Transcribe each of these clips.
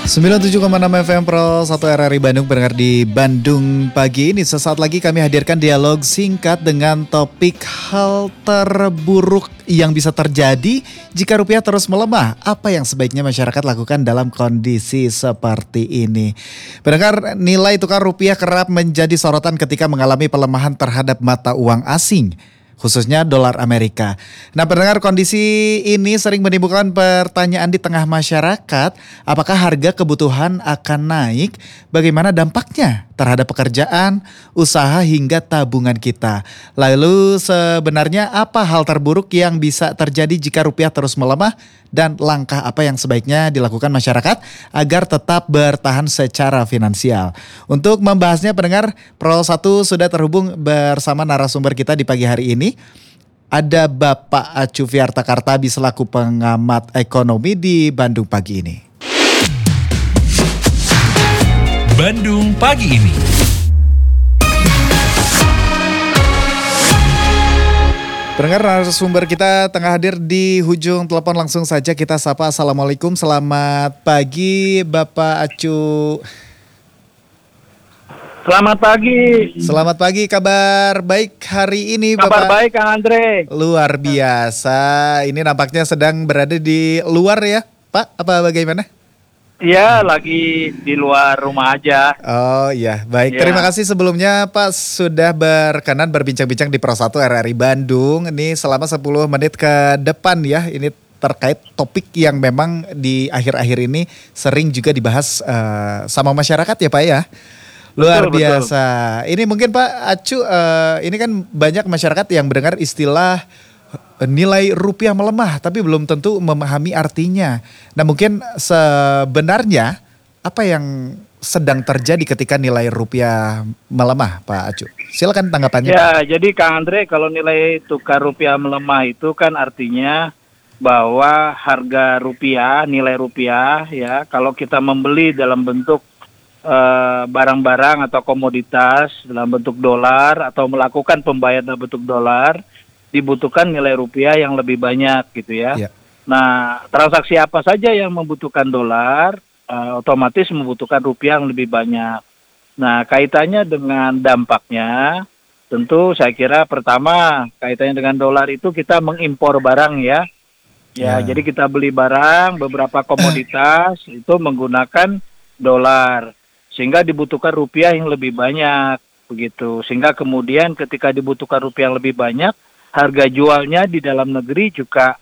97,6 FM Pro 1 RRI Bandung pendengar di Bandung pagi ini. Sesaat lagi kami hadirkan dialog singkat dengan topik hal terburuk yang bisa terjadi jika rupiah terus melemah. Apa yang sebaiknya masyarakat lakukan dalam kondisi seperti ini? Pendengar, nilai tukar rupiah kerap menjadi sorotan ketika mengalami pelemahan terhadap mata uang asing, khususnya dolar Amerika. Nah, pendengar, kondisi ini sering menimbulkan pertanyaan di tengah masyarakat, apakah harga kebutuhan akan naik? Bagaimana dampaknya terhadap pekerjaan, usaha hingga tabungan kita? Lalu sebenarnya apa hal terburuk yang bisa terjadi jika rupiah terus melemah? Dan langkah apa yang sebaiknya dilakukan masyarakat agar tetap bertahan secara finansial? Untuk membahasnya, pendengar, Pro 1 sudah terhubung bersama narasumber kita di pagi hari ini. Ada Bapak Acu Fiarta Kartabi selaku pengamat ekonomi di Bandung pagi ini. Bandung pagi ini. Pendengar, narasumber kita tengah hadir di ujung telepon, langsung saja kita sapa. Assalamualaikum, selamat pagi Bapak Acu. Selamat pagi. Selamat pagi, kabar baik hari ini Kabar Bapak? baik Kang Andre. Luar biasa, ini nampaknya sedang berada di luar ya Pak, apa bagaimana? Iya, lagi di luar rumah aja. Oh iya, baik. Ya. Terima kasih sebelumnya Pak sudah berkenan berbincang-bincang di Pro 1 RRI Bandung. Ini selama 10 menit ke depan ya. Ini terkait topik yang memang di akhir-akhir ini sering juga dibahas sama masyarakat ya Pak ya. Luar Betul, biasa. Ini mungkin Pak Acu, ini kan banyak masyarakat yang mendengar istilah nilai rupiah melemah tapi belum tentu memahami artinya. Nah, mungkin sebenarnya apa yang sedang terjadi ketika nilai rupiah melemah, Pak Acu? Silakan tanggapannya. Ya, jadi Kang Andre, kalau nilai tukar rupiah melemah itu kan artinya bahwa harga rupiah, nilai rupiah ya, kalau kita membeli dalam bentuk barang-barang atau komoditas dalam bentuk dolar atau melakukan pembayaran dalam bentuk dolar, dibutuhkan nilai rupiah yang lebih banyak gitu ya. Ya. Nah, transaksi apa saja yang membutuhkan dolar, otomatis membutuhkan rupiah yang lebih banyak. Nah, kaitannya dengan dampaknya, tentu saya kira pertama kaitannya dengan dolar itu kita mengimpor barang ya. Ya, jadi kita beli barang, beberapa komoditas itu menggunakan dolar, sehingga dibutuhkan rupiah yang lebih banyak begitu. Sehingga kemudian ketika dibutuhkan rupiah yang lebih banyak, harga jualnya di dalam negeri juga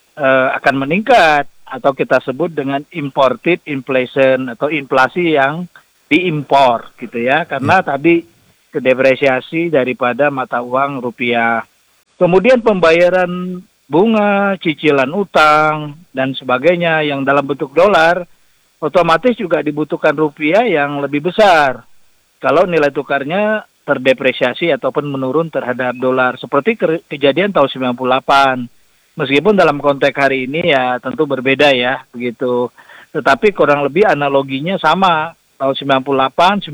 akan meningkat atau kita sebut dengan imported inflation atau inflasi yang diimpor gitu ya, karena tadi kedepresiasi daripada mata uang rupiah. Kemudian pembayaran bunga, cicilan utang dan sebagainya yang dalam bentuk dolar otomatis juga dibutuhkan rupiah yang lebih besar kalau nilai tukarnya terdepresiasi ataupun menurun terhadap dolar, seperti kejadian tahun 98. Meskipun dalam konteks hari ini ya tentu berbeda ya begitu, tetapi kurang lebih analoginya sama. Tahun 98,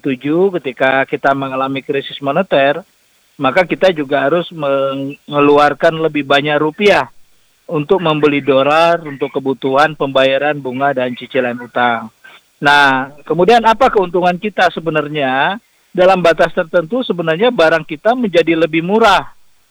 97 ketika kita mengalami krisis moneter, maka kita juga harus mengeluarkan lebih banyak rupiah untuk membeli dolar untuk kebutuhan pembayaran bunga dan cicilan utang. Nah, kemudian apa keuntungan kita sebenarnya? Dalam batas tertentu sebenarnya barang kita menjadi lebih murah,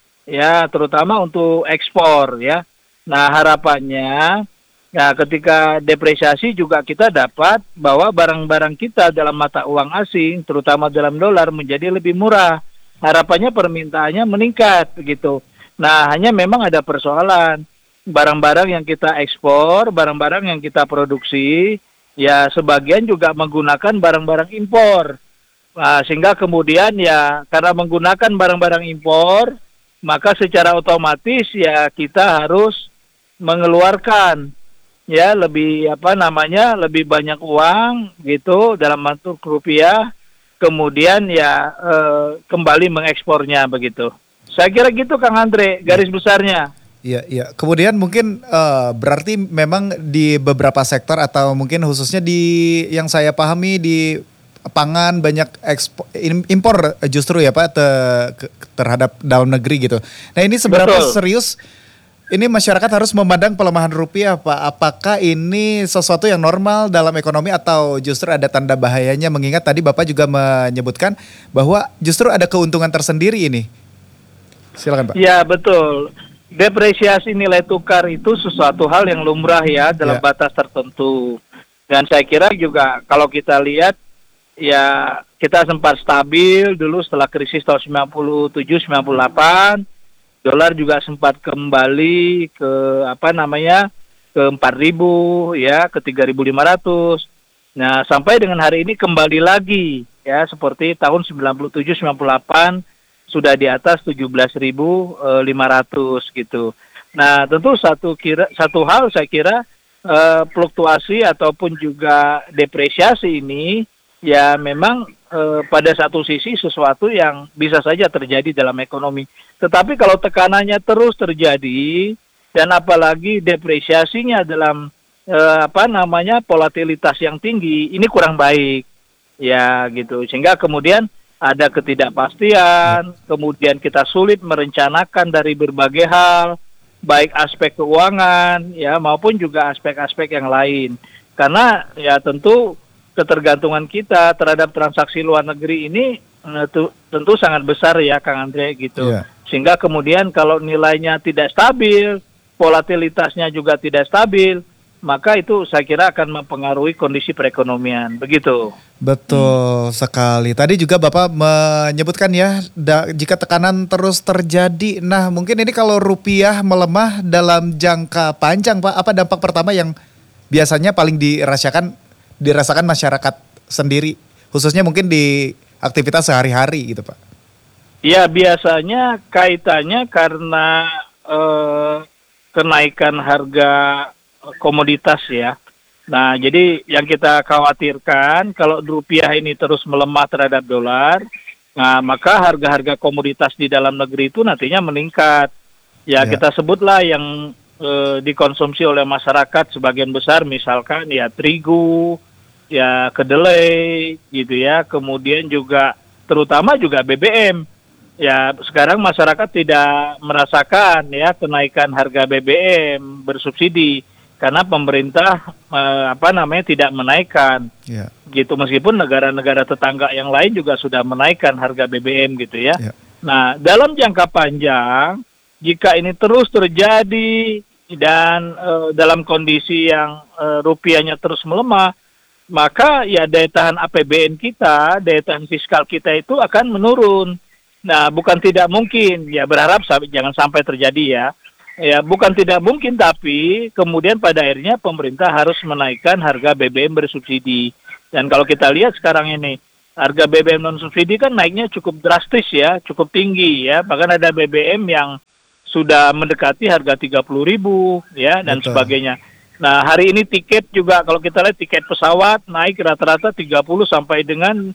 ya, terutama untuk ekspor, ya. Nah, harapannya, ya, ketika depresiasi juga kita dapat bahwa barang-barang kita dalam mata uang asing, terutama dalam dolar, menjadi lebih murah. Harapannya permintaannya meningkat, begitu. Nah, hanya memang ada persoalan. Barang-barang yang kita ekspor, barang-barang yang kita produksi, ya sebagian juga menggunakan barang-barang impor. Nah, sehingga kemudian ya karena menggunakan barang-barang impor, maka secara otomatis ya kita harus mengeluarkan ya lebih lebih banyak uang gitu dalam bentuk rupiah, kemudian ya kembali mengekspornya begitu. Saya kira gitu Kang Andre garis besarnya. Iya, iya. Kemudian mungkin berarti memang di beberapa sektor atau mungkin khususnya di yang saya pahami di pangan banyak impor justru ya Pak terhadap dalam negeri gitu. Nah, ini seberapa Betul. serius Ini masyarakat harus memandang pelemahan rupiah, Pak. Apakah ini sesuatu yang normal dalam ekonomi atau justru ada tanda bahayanya? Mengingat tadi Bapak juga menyebutkan bahwa justru ada keuntungan tersendiri ini. Silakan, Pak. Ya, betul. Depresiasi nilai tukar itu sesuatu hal yang lumrah ya dalam batas tertentu. Dan saya kira juga kalau kita lihat ya kita sempat stabil dulu setelah krisis tahun 97 98. Dolar juga sempat kembali ke ke 4.000 ya, ke 3.500. Nah, sampai dengan hari ini kembali lagi ya seperti tahun 97 98 sudah di atas 17.500 gitu. Nah, tentu satu hal saya kira fluktuasi ataupun juga depresiasi ini ya memang pada satu sisi sesuatu yang bisa saja terjadi dalam ekonomi. Tetapi kalau tekanannya terus terjadi dan apalagi depresiasinya dalam volatilitas yang tinggi, ini kurang baik. Ya gitu. Sehingga kemudian ada ketidakpastian, kemudian kita sulit merencanakan dari berbagai hal, baik aspek keuangan ya maupun juga aspek-aspek yang lain. Karena ya tentu ketergantungan kita terhadap transaksi luar negeri ini tentu sangat besar ya Kang Andre gitu. Yeah. Sehingga kemudian kalau nilainya tidak stabil, volatilitasnya juga tidak stabil, maka itu saya kira akan mempengaruhi kondisi perekonomian. Begitu. Betul sekali. Tadi juga Bapak menyebutkan ya jika tekanan terus terjadi. Nah, mungkin ini kalau rupiah melemah dalam jangka panjang, Pak, apa dampak pertama yang biasanya paling dirasakan masyarakat sendiri, khususnya mungkin di aktivitas sehari-hari gitu, Pak? Ya, biasanya kaitannya karena kenaikan harga komoditas ya. Nah, jadi yang kita khawatirkan kalau rupiah ini terus melemah terhadap dolar, nah maka harga-harga komoditas di dalam negeri itu nantinya meningkat. Ya, kita sebutlah yang dikonsumsi oleh masyarakat sebagian besar, misalkan ya terigu, ya kedelai gitu ya, kemudian juga terutama juga BBM. Ya sekarang masyarakat tidak merasakan ya kenaikan harga BBM bersubsidi karena pemerintah tidak menaikkan. Gitu, meskipun negara-negara tetangga yang lain juga sudah menaikkan harga BBM gitu ya. Nah, dalam jangka panjang jika ini terus terjadi dan dalam kondisi yang rupiahnya terus melemah, maka ya daya tahan APBN kita, daya tahan fiskal kita itu akan menurun. Nah, bukan tidak mungkin, ya berharap jangan sampai terjadi ya. Ya, bukan tidak mungkin, tapi kemudian pada akhirnya pemerintah harus menaikkan harga BBM bersubsidi. Dan kalau kita lihat sekarang ini, harga BBM non-subsidi kan naiknya cukup drastis ya, cukup tinggi ya. Bahkan ada BBM yang sudah mendekati harga 30.000 ya, dan sebagainya. Nah, hari ini tiket juga kalau kita lihat tiket pesawat naik rata-rata 30 sampai dengan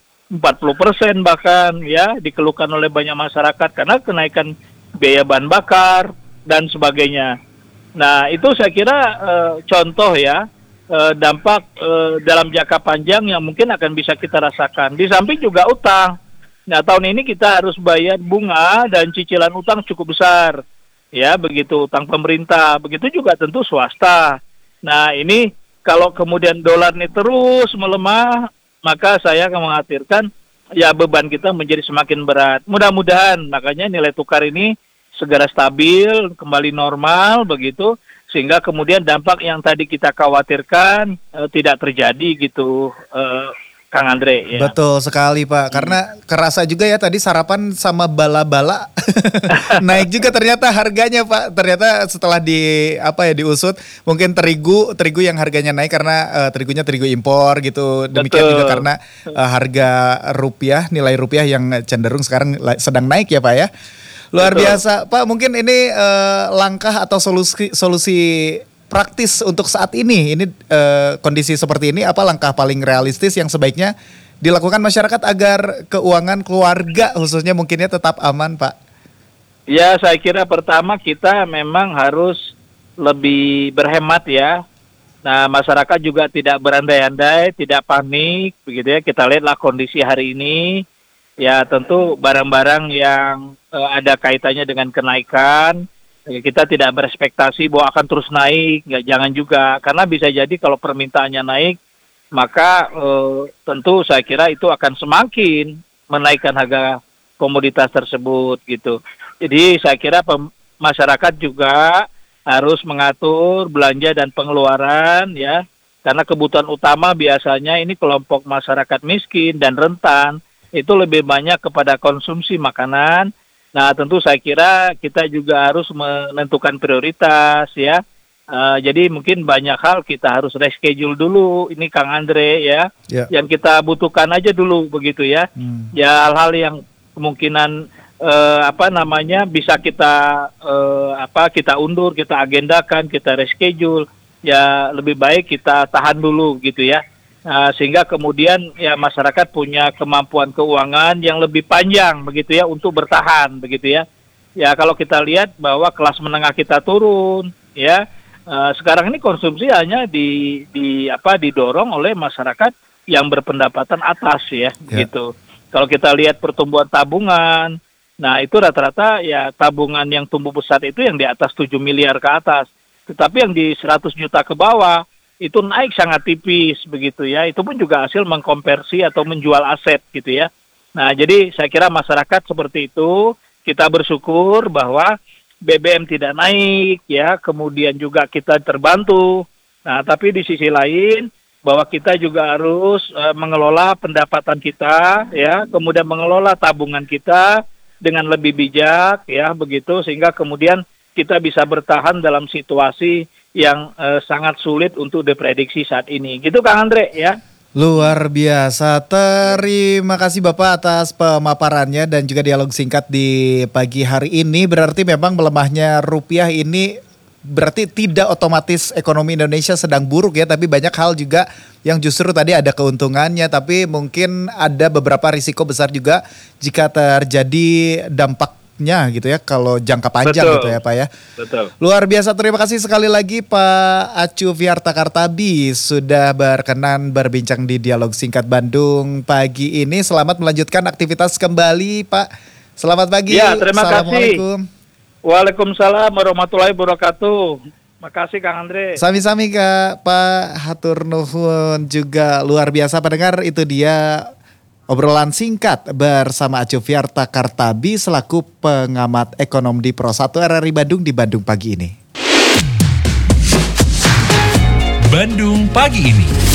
40% bahkan ya, dikeluhkan oleh banyak masyarakat karena kenaikan biaya bahan bakar dan sebagainya. Nah, itu saya kira contoh ya dampak dalam jangka panjang yang mungkin akan bisa kita rasakan. Di samping juga utang. Nah, tahun ini kita harus bayar bunga dan cicilan utang cukup besar. Ya, begitu utang pemerintah, begitu juga tentu swasta. Nah, ini kalau kemudian dolar ini terus melemah, maka saya akan mengkhawatirkan ya beban kita menjadi semakin berat. Mudah-mudahan makanya nilai tukar ini segera stabil, kembali normal begitu, sehingga kemudian dampak yang tadi kita khawatirkan tidak terjadi gitu, Kang Andre. Ya. Betul sekali Pak, karena kerasa juga ya tadi sarapan sama bala-bala naik juga ternyata harganya Pak. Ternyata setelah diusut, mungkin terigu yang harganya naik karena terigunya terigu impor gitu. Demikian juga karena harga rupiah, nilai rupiah yang cenderung sekarang sedang naik ya Pak ya. Luar biasa Pak, mungkin ini langkah atau solusi praktis untuk saat ini kondisi seperti ini, apa langkah paling realistis yang sebaiknya dilakukan masyarakat agar keuangan keluarga khususnya mungkinnya tetap aman, Pak? Ya, saya kira pertama kita memang harus lebih berhemat ya. Nah, masyarakat juga tidak berandai-andai, tidak panik, begitu ya. Kita lihatlah kondisi hari ini, ya tentu barang-barang yang ada kaitannya dengan kenaikan, Kita tidak berekspektasi bahwa akan terus naik, jangan juga. Karena bisa jadi kalau permintaannya naik, maka tentu saya kira itu akan semakin menaikkan harga komoditas tersebut gitu. Jadi saya kira masyarakat juga harus mengatur belanja dan pengeluaran ya. Karena kebutuhan utama biasanya ini kelompok masyarakat miskin dan rentan itu lebih banyak kepada konsumsi makanan. Nah, tentu saya kira kita juga harus menentukan prioritas ya. Jadi mungkin banyak hal kita harus reschedule dulu. Ini Kang Andre ya, yang kita butuhkan aja dulu begitu ya. Ya hal-hal yang kemungkinan bisa kita kita undur, kita agendakan, kita reschedule. Ya lebih baik kita tahan dulu gitu ya. Sehingga kemudian ya masyarakat punya kemampuan keuangan yang lebih panjang begitu ya untuk bertahan begitu ya. Ya kalau kita lihat bahwa kelas menengah kita turun ya, sekarang ini konsumsi hanya didorong oleh masyarakat yang berpendapatan atas ya gitu. Kalau kita lihat pertumbuhan tabungan, nah itu rata-rata ya tabungan yang tumbuh besar itu yang di atas 7 miliar ke atas. Tetapi yang di 100 juta ke bawah itu naik sangat tipis begitu ya. Itu pun juga hasil mengkonversi atau menjual aset gitu ya. Nah, jadi saya kira masyarakat seperti itu, kita bersyukur bahwa BBM tidak naik ya, kemudian juga kita terbantu. Nah, tapi di sisi lain bahwa kita juga harus mengelola pendapatan kita ya, kemudian mengelola tabungan kita dengan lebih bijak ya, begitu sehingga kemudian kita bisa bertahan dalam situasi yang sangat sulit untuk diprediksi saat ini. Gitu Kang Andre ya. Luar biasa. Terima kasih Bapak atas pemaparannya dan juga dialog singkat di pagi hari ini. Berarti memang melemahnya rupiah ini berarti tidak otomatis ekonomi Indonesia sedang buruk ya, tapi banyak hal juga yang justru tadi ada keuntungannya, tapi mungkin ada beberapa risiko besar juga jika terjadi dampaknya gitu ya kalau jangka panjang. Betul. Gitu ya Pak ya. Betul. Luar biasa, terima kasih sekali lagi Pak Acu Fiarta Kartabi sudah berkenan berbincang di Dialog Singkat Bandung pagi ini. Selamat melanjutkan aktivitas kembali Pak. Selamat pagi. Ya, terima Assalamualaikum. Kasih. Waalaikumsalam warahmatullahi wabarakatuh. Makasih Kang Andre. Sami-sami Kak Pak Hatur Nuhun juga luar biasa pendengar, itu dia obrolan singkat bersama Acu Fiarta Kartabi selaku pengamat ekonom di Pro 1 RRI Bandung di Bandung pagi ini. Bandung pagi ini.